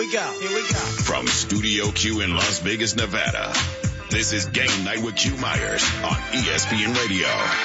we go. From Studio Q in Las Vegas, Nevada, this is Game Night with Q Myers on ESPN Radio.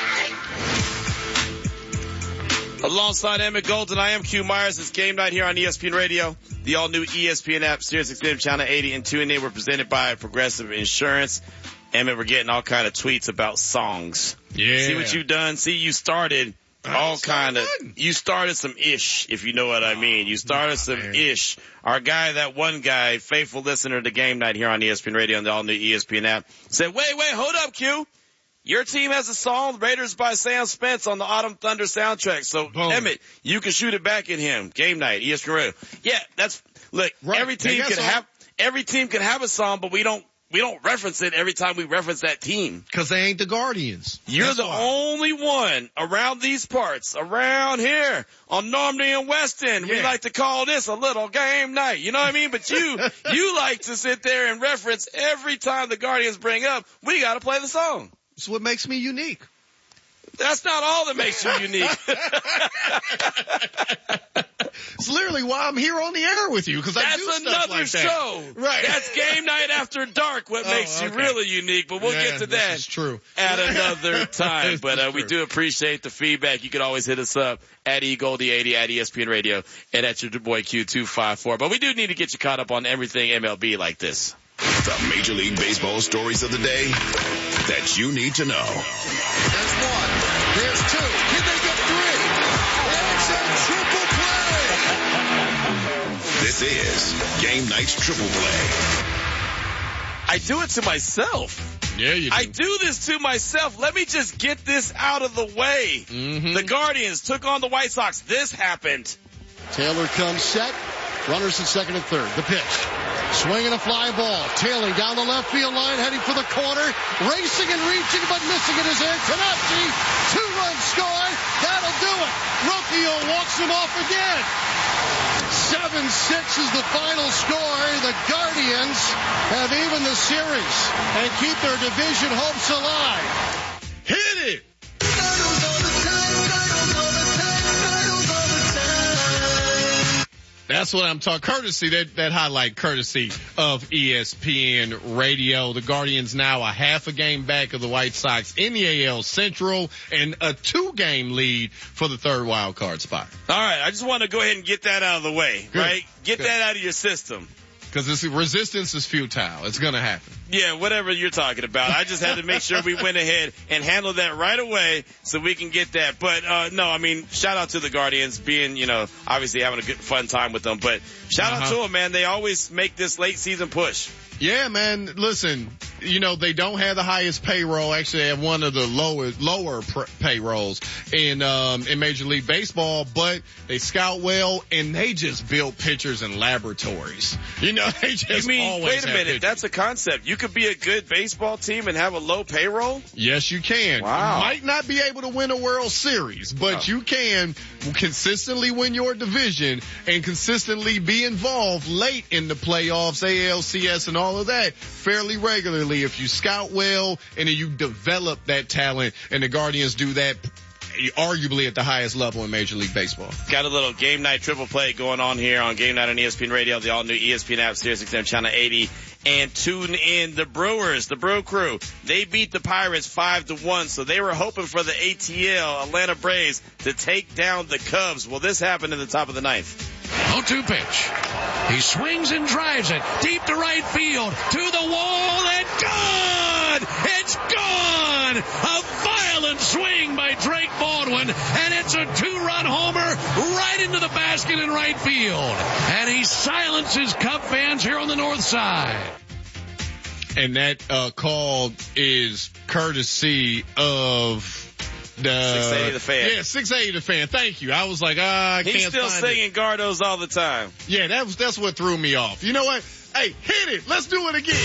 Alongside Emmett Golden, I am Q Myers. It's Game Night here on ESPN Radio. The all-new ESPN app, SiriusXM Channel 80, and TuneIn. We're presented by Progressive Insurance. Emmett, we're getting all kind of tweets about songs. Yeah. See what you've done? See, you started you started some ish, if you know what I mean. You started some ish. Our guy, that one guy, faithful listener to Game Night here on ESPN Radio and the all-new ESPN app, said, wait, hold up, Q. Your team has a song, Raiders by Sam Spence, on the Autumn Thunder soundtrack. So, boom. Emmett, you can shoot it back at him. Game Night, ESPN Radio. Yeah, look, right. Every team can have a song, but we don't reference it every time we reference that team. Because they ain't the Guardians. You're the only one around these parts, around here on Normandy and Weston. We like to call this a little game night. You know what I mean? But you like to sit there and reference every time the Guardians bring up, we got to play the song. It's what makes me unique. That's not all that makes you unique. It's literally why I'm here on the air with you, because I do stuff That's another like that. show. Right. That's Game Night After Dark, what makes you really unique. But we'll get to that This is true. at another time. But we do appreciate the feedback. You can always hit us up at eGoldie80 at ESPN Radio and at your boy Q254. But we do need to get you caught up on everything MLB like this. The Major League Baseball stories of the day that you need to know. There's one. There's two. Can they get three? It's a triple play. This is Game Night's Triple Play. I do it to myself. Yeah, you do. I do this to myself. Let me just get this out of the way. Mm-hmm. The Guardians took on the White Sox. This happened. Taylor comes set. Runners at second and third. The pitch. Swinging a fly ball. Tailing down the left field line, heading for the corner. Racing and reaching, but missing it is Antonacci. 2-run score. That'll do it. Rocchio walks him off again. 7-6 is the final score. The Guardians have evened the series and keep their division hopes alive. Hit it! That's what I'm talking. Courtesy, that highlight courtesy of ESPN Radio. The Guardians now a half a game back of the White Sox in the AL Central and a 2-game lead for the third wild card spot. All right. I just want to go ahead and get that out of the way, right? Get that out of your system. Because resistance is futile. It's going to happen. Yeah, whatever you're talking about. I just had to make sure we went ahead and handled that right away so we can get that. But, no, I mean, shout out to the Guardians being, obviously having a good, fun time with them. But shout out to them, man. They always make this late season push. Yeah, man. Listen, they don't have the highest payroll. Actually, they have one of the lower payrolls in Major League Baseball, but they scout well and they just build pitchers in laboratories. They just always wait a minute. pitchers. That's a concept. You could be a good baseball team and have a low payroll? Yes, you can. Wow. You might not be able to win a World Series, but you can consistently win your division and consistently be involved late in the playoffs, ALCS, and all of that fairly regularly if you scout well and then you develop that talent, and the Guardians do that arguably at the highest level in Major League Baseball. Got a little Game Night Triple Play going on here on Game Night on ESPN Radio, the all-new ESPN app, SiriusXM Channel 80, and tune in. The Brewers, the Brew Crew, they beat the Pirates 5-1, so they were hoping for the ATL, Atlanta Braves, to take down the Cubs. Well, this happened in the top of the ninth. 0-2 pitch. He swings and drives it deep to right field, to the wall, and gone! It's gone! A violent swing by Drake Baldwin, and it's a 2-run homer right into the basket in right field. And he silences Cub fans here on the north side. And that call is courtesy of the 680 The Fan. Yeah, 680 The Fan. Thank you. I was like, I can't He's still find singing Gardos all the time. Yeah, that's what threw me off. You know what? Hey, hit it. Let's do it again.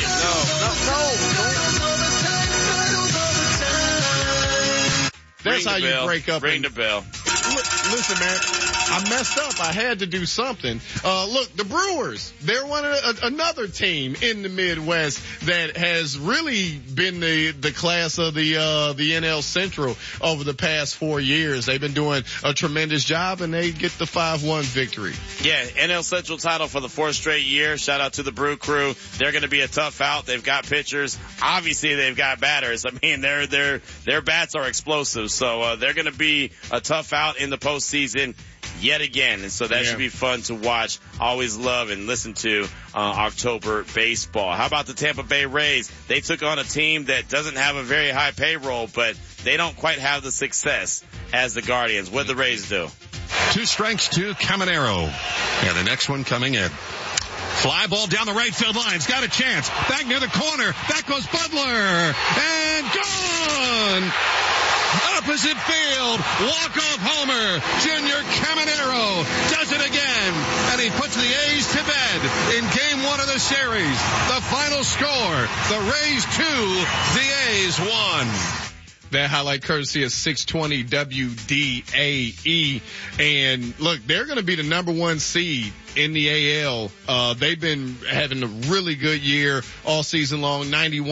No. That's how you break up. Ring the bell. Listen, man, I messed up. I had to do something. Look, the Brewers, they're another team in the Midwest that has really been the class of the NL Central over the past 4 years. They've been doing a tremendous job, and they get the 5-1 victory. Yeah, NL Central title for the 4th straight year. Shout out to the Brew Crew. They're going to be a tough out. They've got pitchers. Obviously, they've got batters. I mean, their bats are explosive, so they're going to be a tough out in the postseason yet again, and so that should be fun to watch. Always love and listen to October baseball. How about the Tampa Bay Rays? They took on a team that doesn't have a very high payroll, but they don't quite have the success as the Guardians. What did the Rays do? 2 strikes to Caminero. And the next one coming in. Fly ball down the right field line. It's got a chance. Back near the corner. Back goes Butler. And gone! Opposite field. Walk-off homer. Junior Caminero does it again. And he puts the A's to bed in game 1 of the series. The final score, the Rays 2, the A's 1. That highlight courtesy of 620 WDAE. And look, they're going to be the number 1 seed in the AL. They've been having a really good year all season long,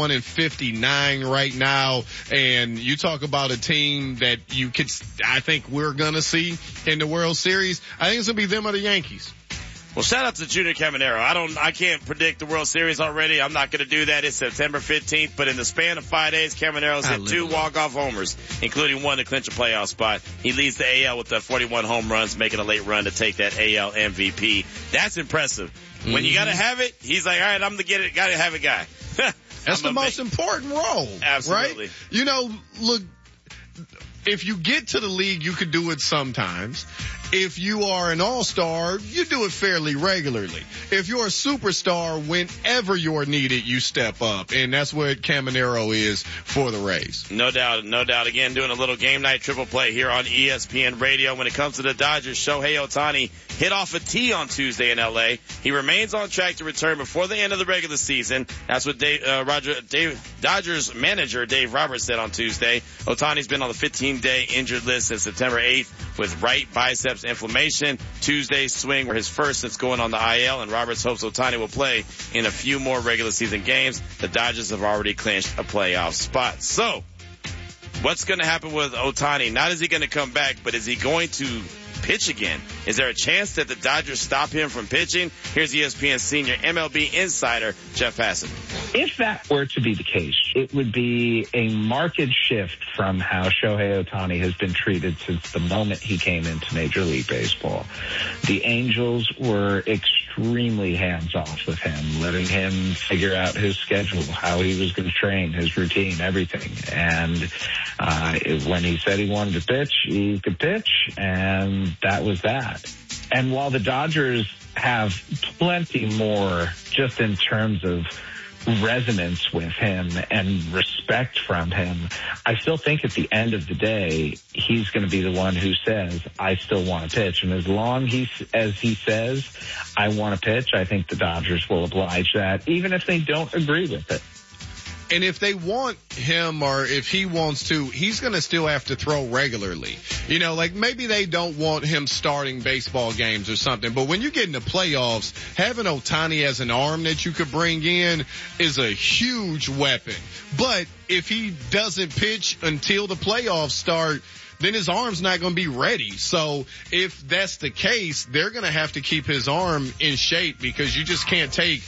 91-59 right now. And you talk about a team that I think we're going to see in the World Series. I think it's going to be them or the Yankees. Well, shout out to Junior Caminero. I can't predict the World Series already. I'm not going to do that. It's September 15th, but in the span of 5 days, Caminero's hit 2 walk-off homers, including 1 to clinch a playoff spot. He leads the AL with 41 home runs, making a late run to take that AL MVP. That's impressive. When you got to have it, he's like, all right, I'm the gotta have it guy. That's the most important role. Absolutely. Right? You know, look, if you get to the league, you could do it sometimes. If you are an all-star, you do it fairly regularly. If you're a superstar, whenever you're needed, you step up. And that's what Caminero is for the Rays. No doubt, no doubt. Again, doing a little game night triple play here on ESPN Radio. When it comes to the Dodgers, Shohei Ohtani hit off a tee on Tuesday in L.A. He remains on track to return before the end of the regular season. That's what Dodgers manager Dave Roberts said on Tuesday. Ohtani's been on the 15-day injured list since September 8th with right biceps inflammation. Tuesday's swing were his first since going on the IL, and Roberts hopes Ohtani will play in a few more regular season games. The Dodgers have already clinched a playoff spot. So, what's going to happen with Ohtani? Not is he going to come back, but is he going to pitch again? Is there a chance that the Dodgers stop him from pitching? Here's ESPN senior MLB insider Jeff Passan. If that were to be the case, it would be a marked shift from how Shohei Ohtani has been treated since the moment he came into Major League Baseball. The Angels were extremely hands-off with him, letting him figure out his schedule, how he was going to train, his routine, everything. And when he said he wanted to pitch, he could pitch, and that was that. And while the Dodgers have plenty more just in terms of resonance with him and respect from him, I still think at the end of the day, he's going to be the one who says, I still want to pitch. And as long as he says, I want to pitch, I think the Dodgers will oblige that, even if they don't agree with it. And if they want him or if he wants to, he's going to still have to throw regularly. You know, like maybe they don't want him starting baseball games or something. But when you get in the playoffs, having Ohtani as an arm that you could bring in is a huge weapon. But if he doesn't pitch until the playoffs start, then his arm's not going to be ready. So if that's the case, they're going to have to keep his arm in shape because you just can't take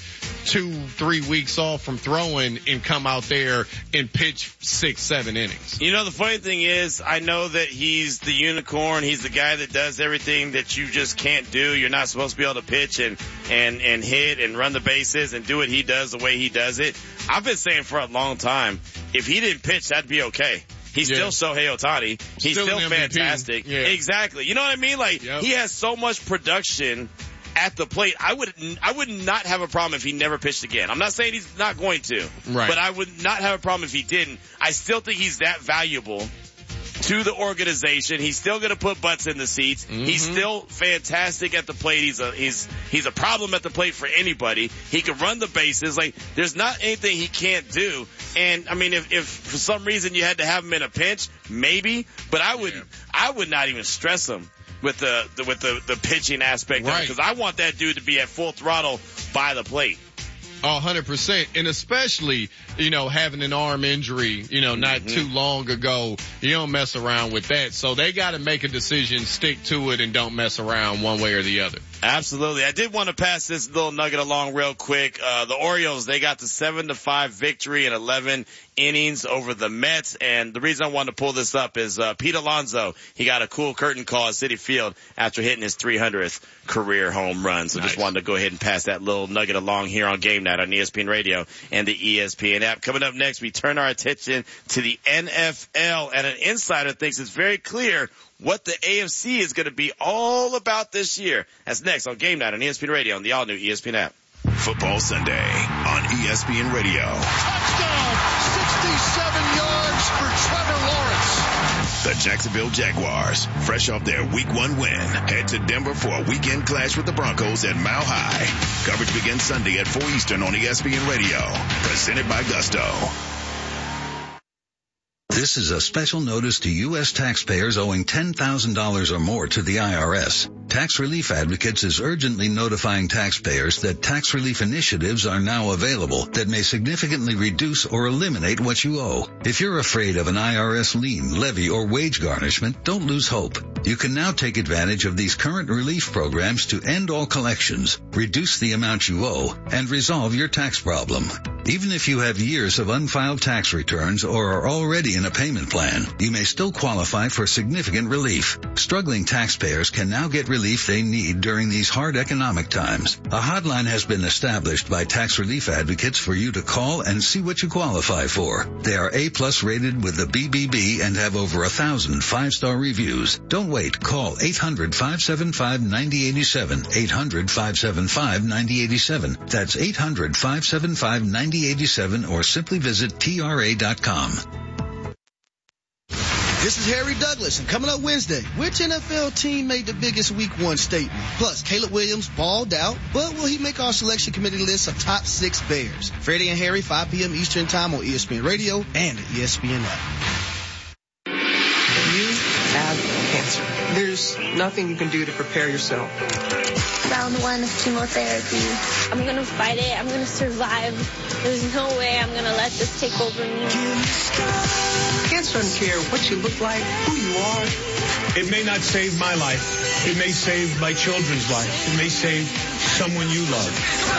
2-3 weeks off from throwing and come out there and pitch 6-7 innings. You know, the funny thing is, I know that he's the unicorn. He's the guy that does everything that you just can't do. You're not supposed to be able to pitch and hit and run the bases and do what he does the way he does it. I've been saying for a long time, if he didn't pitch, that'd be okay. He's still Shohei Ohtani. He's still fantastic. Yeah. Exactly. You know what I mean? Like, he has so much production at the plate. I would not have a problem if he never pitched again. I'm not saying he's not going to. Right. But I would not have a problem if he didn't. I still think he's that valuable to the organization. He's still going to put butts in the seats. Mm-hmm. He's still fantastic at the plate. He's a problem at the plate for anybody. He can run the bases. Like, there's not anything he can't do. And I mean, if for some reason you had to have him in a pinch, maybe, but I would not even stress him with the pitching aspect of it, because I want that dude to be at full throttle by the plate. 100%. And especially, having an arm injury, not too long ago, you don't mess around with that. So they got to make a decision, stick to it, and don't mess around one way or the other. Absolutely. I did want to pass this little nugget along real quick. The Orioles, they got the 7-5 victory in 11 innings over the Mets. And the reason I wanted to pull this up is Pete Alonso, he got a cool curtain call at Citi Field after hitting his 300th career home run. So Just wanted to go ahead and pass that little nugget along here on Game Night on ESPN Radio and the ESPN app. Coming up next, we turn our attention to the NFL, and an insider thinks it's very clear what the AFC is going to be all about this year. That's next on Game Night on ESPN Radio and the all-new ESPN app. Football Sunday on ESPN Radio. Touchdown! 67 yards for Trevor Lawrence. The Jacksonville Jaguars, fresh off their Week 1 win, head to Denver for a weekend clash with the Broncos at Mile High. Coverage begins Sunday at 4 Eastern on ESPN Radio. Presented by Gusto. This is a special notice to U.S. taxpayers owing $10,000 or more to the IRS. Tax Relief Advocates is urgently notifying taxpayers that tax relief initiatives are now available that may significantly reduce or eliminate what you owe. If you're afraid of an IRS lien, levy, or wage garnishment, don't lose hope. You can now take advantage of these current relief programs to end all collections, reduce the amount you owe, and resolve your tax problem. Even if you have years of unfiled tax returns or are already in a payment plan, you may still qualify for significant relief. Struggling taxpayers can now get relief they need during these hard economic times. A hotline has been established by Tax Relief Advocates for you to call and see what you qualify for. They are A+ rated with the BBB and have over 1,000 5-star reviews. Don't wait. Call 800-575-9087. 800-575-9087. That's 800-575-9087, or simply visit TRA.com. This is Harry Douglas, and coming up Wednesday, which NFL team made the biggest Week 1 statement? Plus, Caleb Williams balled out, but will he make our selection committee list of top 6 Bears? Freddie and Harry, 5 p.m. Eastern Time on ESPN Radio and the ESPN app. You have cancer. There's nothing you can do to prepare yourself. Round 1 of chemotherapy. I'm going to fight it. I'm going to survive. There's no way I'm going to let this take over me. Cancer doesn't care what you look like, who you are. It may not save my life. It may save my children's life. It may save someone you love.